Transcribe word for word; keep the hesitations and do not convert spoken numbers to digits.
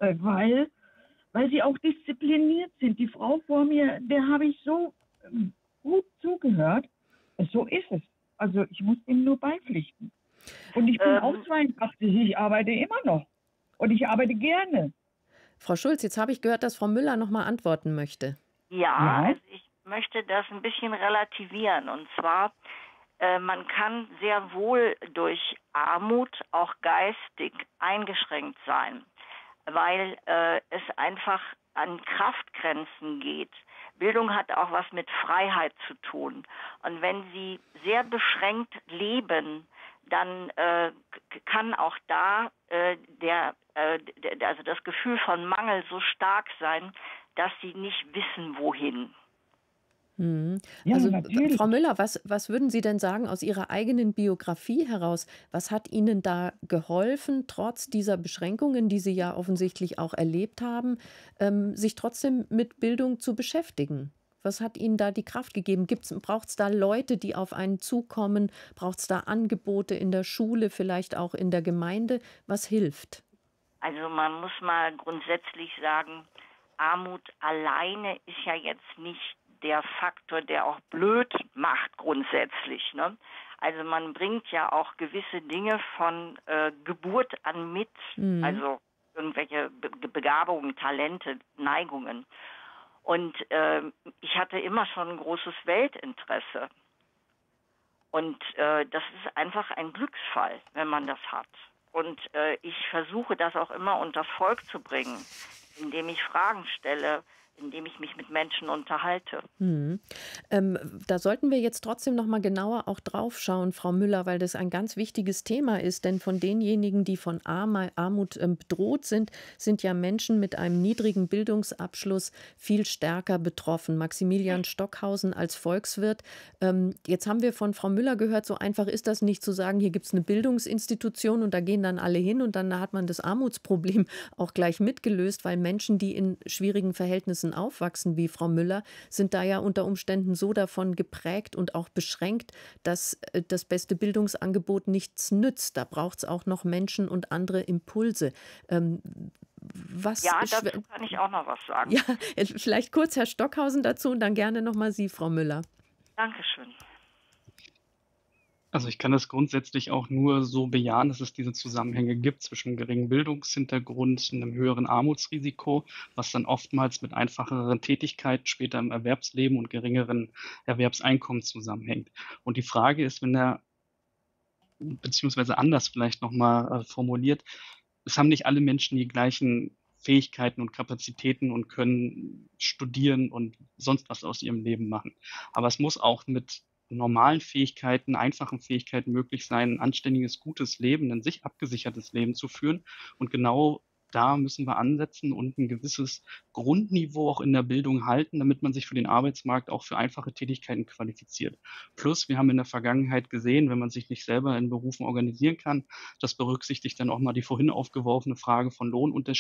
äh, weil weil sie auch diszipliniert sind. Die Frau vor mir, der habe ich so, ähm, gut zugehört. Äh, so ist es. Also, ich muss dem nur beipflichten. Und ich bin auch Ähm zweiundachtzig, ich arbeite immer noch und ich arbeite gerne. Frau Schulz, jetzt habe ich gehört, dass Frau Müller noch mal antworten möchte. Ja, Ja? also ich möchte das ein bisschen relativieren. Und zwar, äh, man kann sehr wohl durch Armut auch geistig eingeschränkt sein, weil äh, es einfach an Kraftgrenzen geht. Bildung hat auch was mit Freiheit zu tun. Und wenn Sie sehr beschränkt leben, dann äh, k- kann auch da äh, der, äh, der, also das Gefühl von Mangel so stark sein, dass Sie nicht wissen, wohin. Mhm. Ja, Also, w Frau natürlich. Müller, was was würden Sie denn sagen aus Ihrer eigenen Biografie heraus? Was hat Ihnen da geholfen, trotz dieser Beschränkungen, die Sie ja offensichtlich auch erlebt haben, ähm, sich trotzdem mit Bildung zu beschäftigen? Was hat Ihnen da die Kraft gegeben? Braucht es da Leute, die auf einen zukommen? Braucht es da Angebote in der Schule, vielleicht auch in der Gemeinde? Was hilft? Also man muss mal grundsätzlich sagen, Armut alleine ist ja jetzt nicht der Faktor, der auch blöd macht grundsätzlich. Ne? Also man bringt ja auch gewisse Dinge von äh, Geburt an mit, Mhm. also irgendwelche Be Begabungen, Talente, Neigungen. Und äh, ich hatte immer schon ein großes Weltinteresse. Und äh, das ist einfach ein Glücksfall, wenn man das hat. Und äh, ich versuche das auch immer unters Volk zu bringen, indem ich Fragen stelle, indem ich mich mit Menschen unterhalte. Mhm. Ähm, da sollten wir jetzt trotzdem noch mal genauer auch drauf schauen, Frau Müller, weil das ein ganz wichtiges Thema ist. Denn von denjenigen, die von Arma Armut ähm, bedroht sind, sind ja Menschen mit einem niedrigen Bildungsabschluss viel stärker betroffen. Maximilian Stockhausen als Volkswirt. Ähm, jetzt haben wir von Frau Müller gehört, so einfach ist das nicht zu sagen, hier gibt es eine Bildungsinstitution und da gehen dann alle hin und dann hat man das Armutsproblem auch gleich mitgelöst, weil Menschen, die in schwierigen Verhältnissen aufwachsen, wie Frau Müller, sind da ja unter Umständen so davon geprägt und auch beschränkt, dass äh, das beste Bildungsangebot nichts nützt. Da braucht es auch noch Menschen und andere Impulse. Ähm, was Ja, schw dazu kann ich auch noch was sagen. ja, äh, vielleicht kurz Herr Stockhausen dazu und dann gerne noch mal Sie, Frau Müller. Dankeschön. Also, ich kann das grundsätzlich auch nur so bejahen, dass es diese Zusammenhänge gibt zwischen geringem Bildungshintergrund, einem höheren Armutsrisiko, was dann oftmals mit einfacheren Tätigkeiten später im Erwerbsleben und geringeren Erwerbseinkommen zusammenhängt. Und die Frage ist, wenn der beziehungsweise anders vielleicht noch mal, äh, formuliert, es haben nicht alle Menschen die gleichen Fähigkeiten und Kapazitäten und können studieren und sonst was aus ihrem Leben machen. Aber es muss auch mit normalen Fähigkeiten, einfachen Fähigkeiten möglich sein, 'n anständiges, gutes Leben, ein sich abgesichertes Leben zu führen. Und genau da müssen wir ansetzen und ein gewisses Grundniveau auch in der Bildung halten, damit man sich für den Arbeitsmarkt auch für einfache Tätigkeiten qualifiziert. Plus, wir haben in der Vergangenheit gesehen, wenn man sich nicht selber in Berufen organisieren kann, das berücksichtigt dann auch mal die vorhin aufgeworfene Frage von Lohnunterschieden